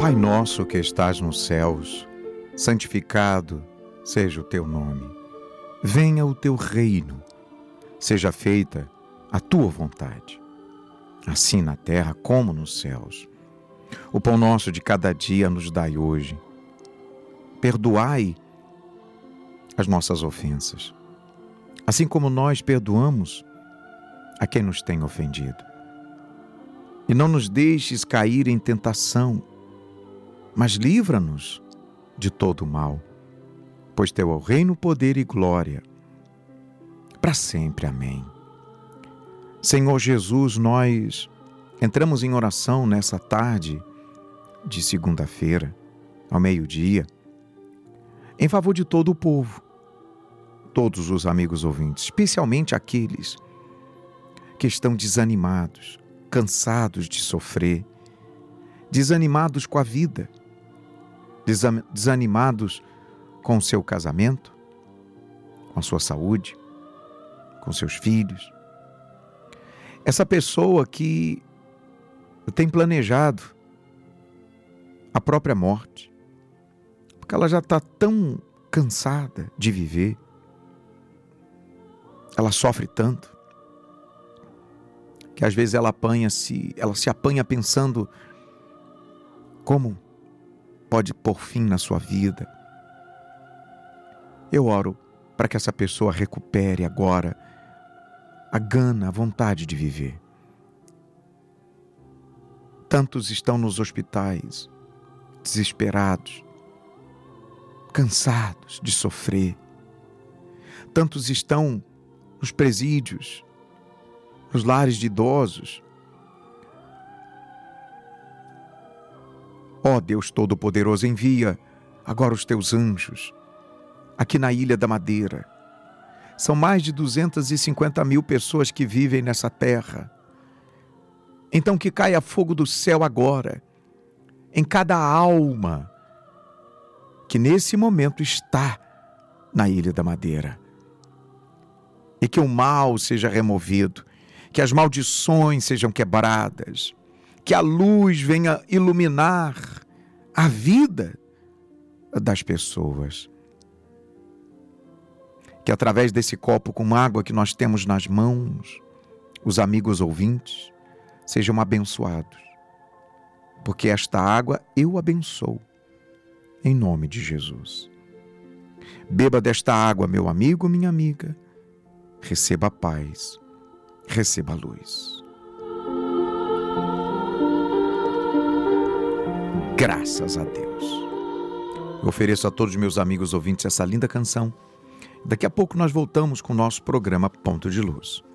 Pai nosso que estás nos céus, santificado seja o teu nome. Venha o teu reino, seja feita a tua vontade, assim na terra como nos céus. O pão nosso de cada dia nos dai hoje. Perdoai as nossas ofensas, assim como nós perdoamos a quem nos tem ofendido. E não nos deixes cair em tentação, mas livra-nos de todo o mal, pois teu é o reino, poder e glória, para sempre. Amém. Senhor Jesus, nós entramos em oração nessa tarde de segunda-feira, ao meio-dia, em favor de todo o povo, todos os amigos ouvintes, especialmente aqueles que estão desanimados, cansados de sofrer, desanimados com a vida, desanimados com o seu casamento, com a sua saúde, com seus filhos. Essa pessoa que tem planejado a própria morte, porque ela já está tão cansada de viver, ela sofre tanto, que às vezes ela se apanha pensando como pode pôr fim na sua vida. Eu oro para que essa pessoa recupere agora a gana, a vontade de viver. Tantos estão nos hospitais, desesperados, cansados de sofrer. Tantos estão nos presídios, nos lares de idosos. Ó Deus Todo-Poderoso, envia agora os teus anjos aqui na Ilha da Madeira. São mais de 250 mil pessoas que vivem nessa terra. Então que caia fogo do céu agora, em cada alma que nesse momento está na Ilha da Madeira. E que o mal seja removido, que as maldições sejam quebradas, que a luz venha iluminar a vida das pessoas. Que através desse copo com água que nós temos nas mãos, os amigos ouvintes sejam abençoados, porque esta água eu abençoo, em nome de Jesus. Beba desta água, meu amigo, minha amiga, receba a paz, receba a luz. Graças a Deus. Eu ofereço a todos os meus amigos ouvintes essa linda canção. Daqui a pouco nós voltamos com o nosso programa Ponto de Luz.